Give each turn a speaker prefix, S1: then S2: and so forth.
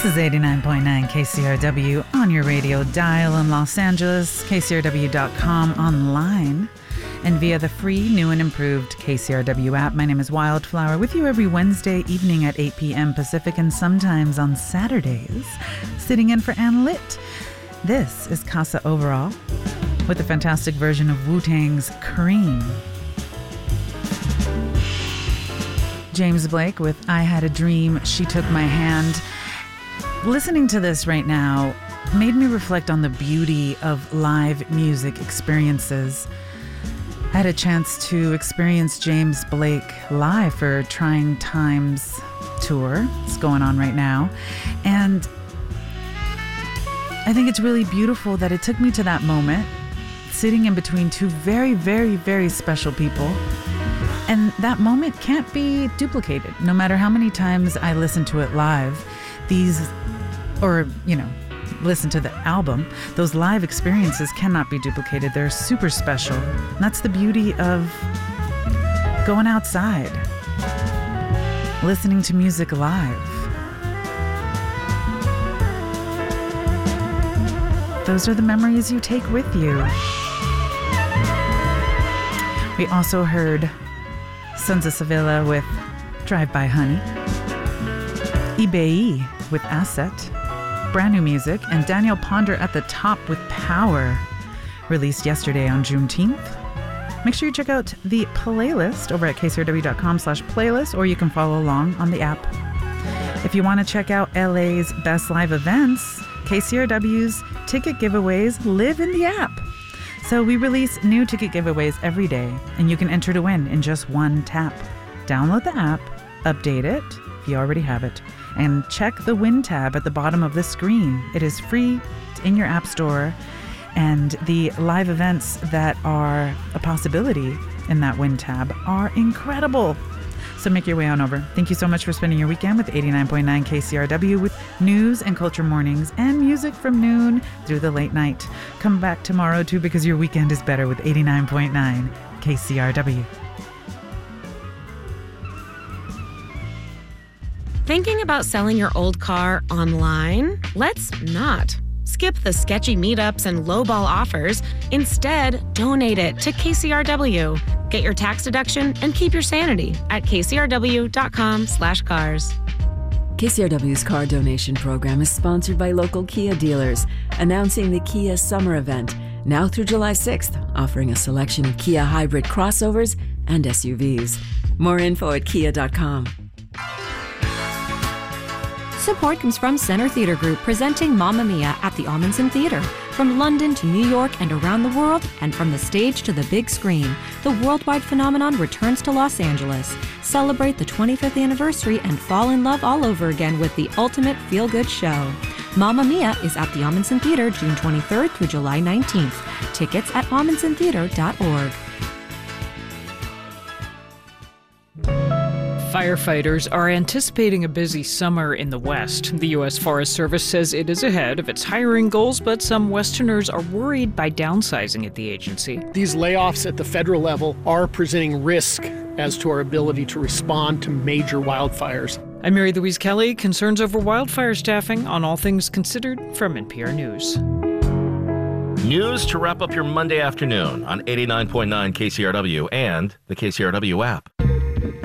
S1: This is 89.9 KCRW on your radio dial in Los Angeles, kcrw.com online, and via the free, new and improved KCRW app. My name is Wildflower, with you every Wednesday evening at 8 p.m. Pacific and sometimes on Saturdays, sitting in for Ann Litt. This is Casa Overall with a fantastic version of Wu-Tang's Cream. James Blake with I Had a Dream, She Took My Hand. Listening to this right now made me reflect on the beauty of live music experiences. I had a chance to experience James Blake live for Trying Times tour. It's going on right now. And I think it's really beautiful that it took me to that moment, sitting in between two very, very, very special people. And that moment can't be duplicated. No matter how many times I listen to it live, listen to the album, those live experiences cannot be duplicated. They're super special. And that's the beauty of going outside, listening to music live. Those are the memories you take with you. We also heard Sons of Sevilla with Drive By Honey, Ibeyi with Asset, brand new music, and Daniel Ponder at the Top with Power, released yesterday on Juneteenth. Make sure you check out the playlist over at kcrw.com/playlist, or you can follow along on the app. If you want to check out LA's best live events, KCRW's ticket giveaways live in the app. So we release new ticket giveaways every day, and you can enter to win in just one tap. Download the app, update it if you already have it, and check the Win tab at the bottom of the screen. It is free, it's in your app store, and the live events that are a possibility in that Win tab are incredible. So make your way on over. Thank you so much for spending your weekend with 89.9 KCRW with news and culture mornings and music from noon through the late night. Come back tomorrow too, because your weekend is better with 89.9 KCRW.
S2: Thinking about selling your old car online? Let's not. Skip the sketchy meetups and lowball offers. Instead, donate it to KCRW. Get your tax deduction and keep your sanity at kcrw.com/cars.
S3: KCRW's car donation program is sponsored by local Kia dealers, announcing the Kia Summer Event, now through July 6th, offering a selection of Kia hybrid crossovers and SUVs. More info at kia.com.
S4: Support comes from Center Theatre Group, presenting Mamma Mia at the Ahmanson Theatre. From London to New York and around the world, and from the stage to the big screen, the worldwide phenomenon returns to Los Angeles. Celebrate the 25th anniversary and fall in love all over again with the ultimate feel-good show. Mamma Mia is at the Ahmanson Theatre June 23rd through July 19th. Tickets at ahmansontheatre.org.
S5: Firefighters are anticipating a busy summer in the West. The U.S. Forest Service says it is ahead of its hiring goals, but some Westerners are worried by downsizing at the agency.
S6: These layoffs at the federal level are presenting risk as to our ability to respond to major wildfires.
S5: I'm Mary Louise Kelly. Concerns over wildfire staffing on All Things Considered from NPR News.
S7: News to wrap up your Monday afternoon on 89.9 KCRW and the KCRW app.